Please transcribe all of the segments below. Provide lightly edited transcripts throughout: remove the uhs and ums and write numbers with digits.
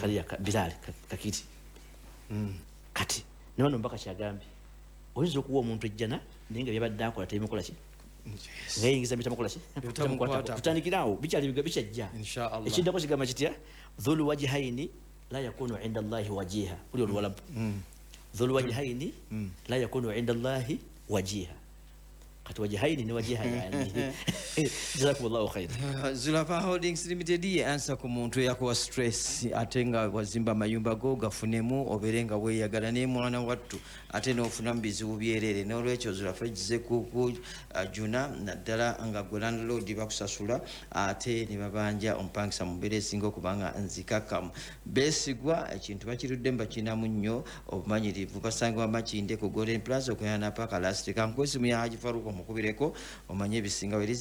Zakaria Bilali kakiti kati niwano mpaka kyagambi oyinza okuwa omuntu ejjana naye nga byabadde akola tebimukola ki ngayingiza bitamukola ki tutandikirawo bikyajja inshallah ekiddako kigamba kitya dhul wajhaini la yakunu inda Allahi wajiha uli oluwalabu dhul wajhaini la yakunu inda Allahi wajiha kati wajhaini ni wajiha yani jazakumullahu khair. Zulapa Holdings Limited answer ku muntu yakuwa stress atenga wazimba mayumba go gafunemu oberenga weyagala ne mwana wattu ate n'ofuna bizibu byerere n'olwekyo Zulapa gize ku juna naddala nga landlord bakusasula ate ne babanja ompangisa mu bere singo kubanga nzikakamu besigwa ekintu bakirudde mbakinamu nnyo obumanyirivu basangwa makinde ku Golden Plaza okuyana paka last kankwesi mu ya Haji Faruko mukubireko omanye bisinga weri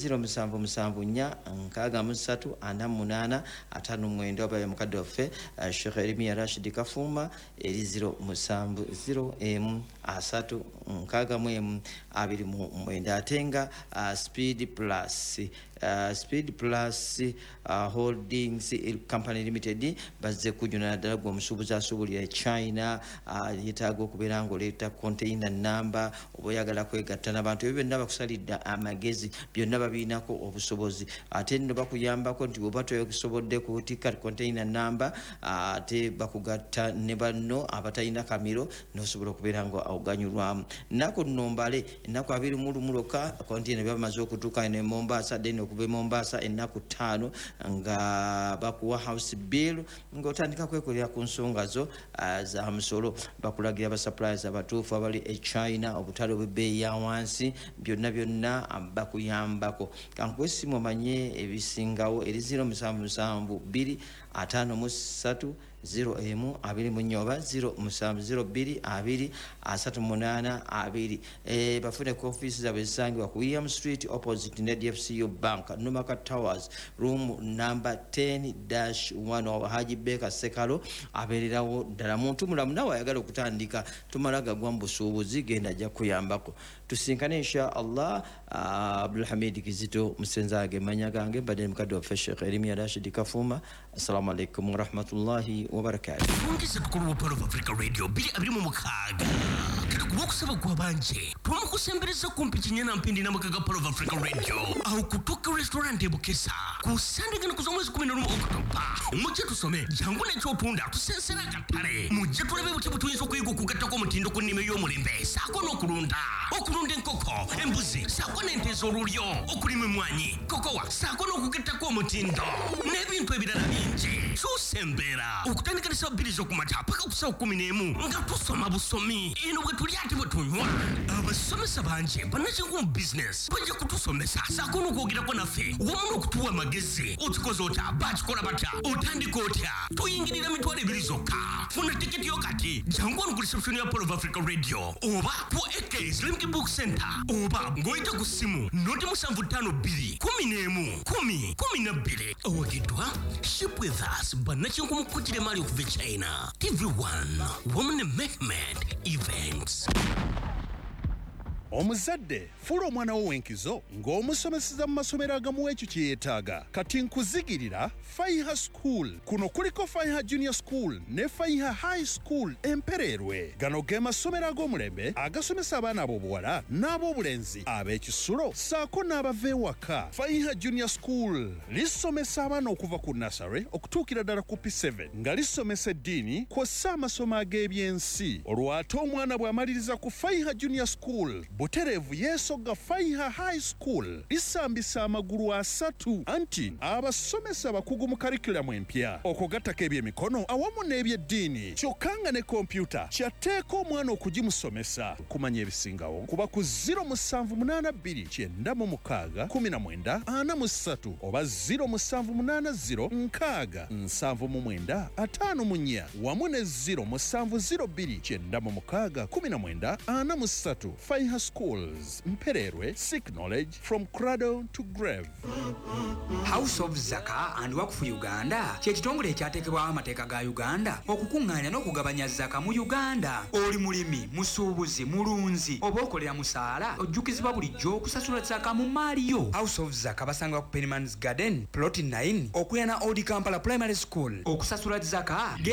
0773 abaye mukadde waffe Sheikh Elimia Rashid Kafuma eri 0703 atenga Speed Plus Holdings Company Limited bazze kujuna naddala gwe omusuubuzi asuubulira China yetaaga okubeera ng'oleeta container number oba oyagala kwegatta n'abantu ebyo byonna bakusalidde amagezi byonna babiinako obusobozi ate nno bakuyambako nti bw'oba tosobodde kutika container number ate bakugatta ne banno abatalina kamiro n'osobola okubeera nga oganyulwamu nnaku nno mbale ennaku 21 container byabamaze okutuuka ne Mombasa then okuva Mombasa ennaku 5 nga bakuwa house bill ng'otandika kwekolera ku nsonga zo za musolo bakulagira ba suppliers abatuufu abali e China obutale obw'ebbeeyi ya wansi byonna bakuyambako kankwesimu omanye ebisingawo eri 0772 53 0 abiri munyoba 0702 2 38 bafune ku office za besangwa ku William Street opposite NDFCU Bank Numaka Towers room number 10-1 wa Haji Beka Sekalo abererawo ddala muntu mulamu nawe ayagala okutandika tumalaga gwambu suubuzi genda ajja kuyambako tusinkane insha Allah Abdul Hamid Kizito musenzage manya gange badde mukadde wa Sheikh Elimia Rashid Kafuma assalamu alaikum wa rahmatullahi wa barakatuh. Fungise tukuru wa Pearl of Africa Radio bili abirimu mukaga kitakuwa kusaba kwa banje tuwa kusembereza kumpichinya na mpindi na makaga Pearl of Africa Radio au kutoka restaurant Bukesa kusande gana kuzamwezi 11 Oktoba muje tusome jangu ne chotunda tusensera katare muje tulebe buti tuyinso kuyigo kugata ko mutindo ko nime yo mulembe sako no okulunda nkoko embuzi sako nentezo rulyo okulime mwanyi kokowa sako no kugata ko mutindo nebintu ebirala binje tusembera ukutandika ni sabirizo kumata paka kusa 11 nga tusoma busomi ino bwe tuli ati bwe tunywa abasomesa banje banaje ku business banje kutusomesa sako no kugira ko nafe wono kutuwa magezi utikozo ota bachikola bata utandika otya tuyingirira mitwale ebirizoka funa tiketi yokati jangu no ku reception ya Pearl of Africa Radio oba ku AK Slimki Book Center oba ngoita ku simu noti musanvu 52 10 owagidwa ship with us banaje kumukutire mali okuva China TV1 Women Movement Events. Omuzadde fula omwana wo wenkizo ng'omusomeseza mu masomero agamu ekyo kye yeetaaga kati nkuzigirira Faiha School kuno kuliko Faiha Junior School ne Faiha High School Empererwe gano ge masomero ag'omulembe agasomesa abaana ab'obuwala n'ab'obulenzi ab'ekisulo saako n'abava ewaka. Faiha Junior School lisomesa abaana okuva ku nursery okutuukira ddala ku P7 nga lisomesa eddiini kw'ossa amasomo ag'ebyensi olwo ate omwana bw'amaliriza ku Faiha Junior School buterevu yeesogga Faiha High School lisambisa amagulu 3 anti abasomesa bakugu mu curriculum empya okugattako ebyemikono awamu n'ebyeddiini kyokka nga ne kompyuta kyateeka omwana okugimusomesa kumanya ebisingawo kuba ku 0782961943 oba 0780967954 wamu ne 0702961943 Faiha Schools Mpererwe, seek knowledge from cradle to grave. House of Zaka and Wakfu Uganda kye kitongole ekyateekebwawo amateeka ga Uganda okukuŋŋaanya n'okugabanya zaka mu Uganda. Oli mulimi, musuubuzi, mulunzi oba okolera musaala ojjukizibwa bulijjo okusasula zaka mu maali yo. House of Zaka basangibwa ku Pennyman's Garden, Plot 9 okuliraana Old Kampala Primary School. Okusasula zaka